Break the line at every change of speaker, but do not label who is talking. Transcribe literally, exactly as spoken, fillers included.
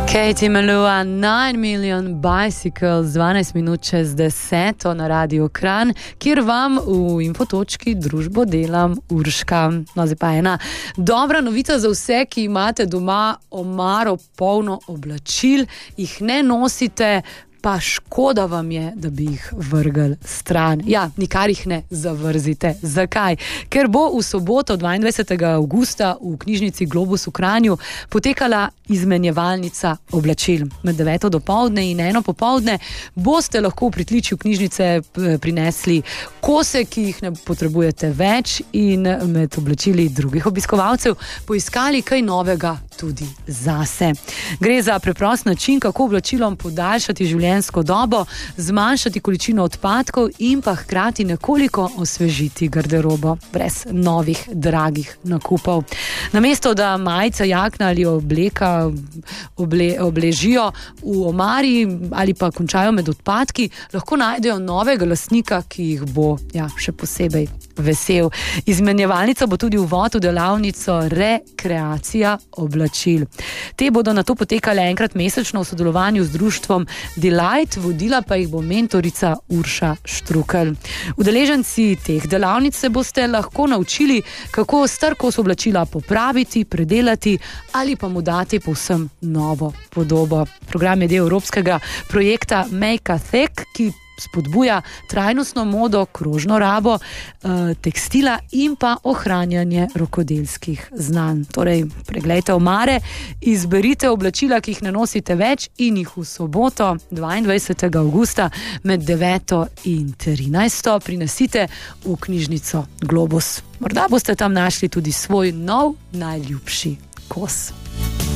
Katie Melua, nine million bicycles, dvanajst minut čez deseto na Radio Kranj, kjer vam v infotočki družbo delam Urška. No, zdaj pa ena dobra novica za vse, ki imate doma omaro polno oblačil, jih ne nosite, pa škoda vam je, da bi jih vrgli stran. Ja, nikar jih ne zavrzite. Zakaj? Ker bo v soboto dvaindvajsetega avgusta v knjižnici Globus v Kranju potekala izmenjevalnica oblačil. Med deveto dopoldne in eno popoldne boste lahko v pritličju knjižnice prinesli kose, ki jih ne potrebujete več, in med oblačili drugih obiskovalcev poiskali kaj novega tudi zase. Gre za preprost način, kako oblačilom podaljšati življenjsko dobo, zmanjšati količino odpadkov in pa hkrati nekoliko osvežiti garderobo brez novih dragih nakupov. Namesto da majica, jakna ali obleka oble, obležijo v omari ali pa končajo med odpadki, lahko najdejo novega lastnika, ki jih bo ja, še posebej vesel. Izmenjevalnica bo tudi uvod v delavnico rekreacija oblačil. Te bodo nato potekale enkrat mesečno v sodelovanju z društvom Delight, vodila pa jih bo mentorica Urša Štrukelj. Udeleženci teh delavnic se boste lahko naučili, kako star kos oblačila popraviti, predelati ali pa mu dati povsem novo podobo. Program je del evropskega projekta Make a Thek, ki spodbuja trajnostno modo, krožno rabo eh, tekstila in pa ohranjanje rokodelskih znanj. Torej, preglejte omare, izberite oblačila, ki jih ne nosite več, in jih v soboto dvaindvajsetega avgusta med deveto in trinajsto prinesite v knjižnico Globus. Morda boste tam našli tudi svoj nov najljubši kos.